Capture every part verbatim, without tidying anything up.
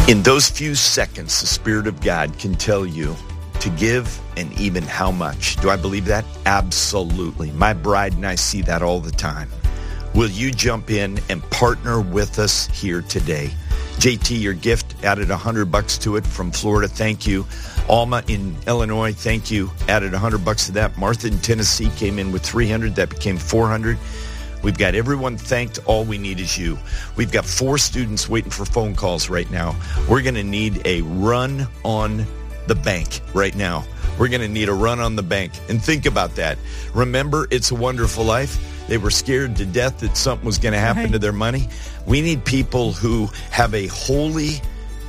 In those few seconds, the Spirit of God can tell you to give and even how much. Do I believe that? Absolutely. My bride and I see that all the time. Will you jump in and partner with us here today? J T, your gift added one hundred bucks to it from Florida. Thank you. Alma in Illinois, thank you. Added one hundred bucks to that. Martha in Tennessee came in with three hundred. That became four hundred. We've got everyone thanked. All we need is you. We've got four students waiting for phone calls right now. We're going to need a run on the bank right now. We're going to need a run on the bank. And think about that. Remember, It's a Wonderful Life? They were scared to death that something was going to happen right to their money. We need people who have a holy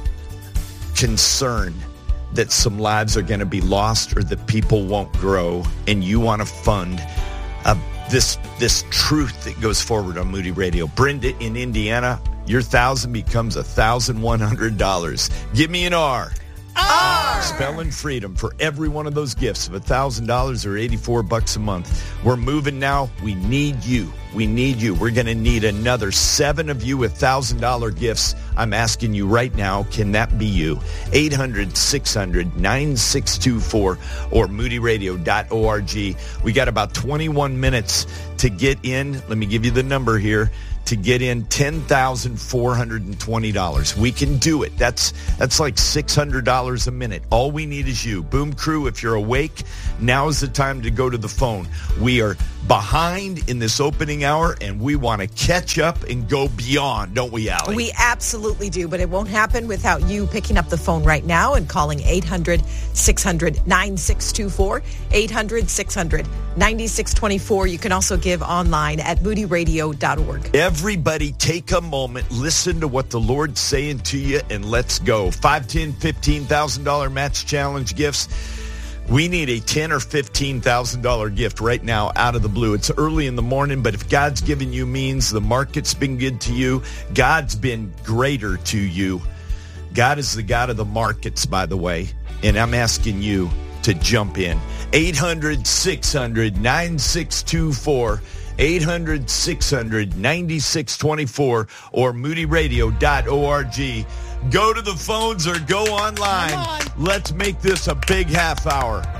concern that some lives are going to be lost or that people won't grow, and you want to fund a This this truth that goes forward on Moody Radio. Brenda in Indiana, your thousand becomes a thousand one hundred dollars. Give me an R. R. Spelling freedom for every one of those gifts of a thousand dollars or eighty-four bucks a month. We're moving now. We need you. We need you. We're going to need another seven of you with thousand dollar gifts. I'm asking you right now, can that be you? eight hundred, six hundred, nine six two four or moody radio dot org. We got about twenty-one minutes to get in. Let me give you the number here. To get in ten thousand four hundred twenty dollars. We can do it. That's that's like six hundred dollars a minute. All we need is you. Boom Crew, if you're awake, now is the time to go to the phone. We are behind in this opening hour, and we want to catch up and go beyond, don't we, Allie? We absolutely do, but it won't happen without you picking up the phone right now and calling eight hundred, six hundred, nine six two four, eight hundred, six hundred, nine six two four. You can also give online at moody radio dot org. Everybody take a moment, listen to what the Lord's saying to you, and let's go. five, ten, fifteen thousand dollars match challenge gifts. We need a ten thousand dollars or fifteen thousand dollars gift right now out of the blue. It's early in the morning, but if God's given you means, the market's been good to you, God's been greater to you. God is the God of the markets, by the way, and I'm asking you to jump in. eight hundred, six hundred, nine six two four. eight hundred, six hundred, nine six two four or moody radio dot org. Go to the phones or go online. On. Let's make this a big half hour.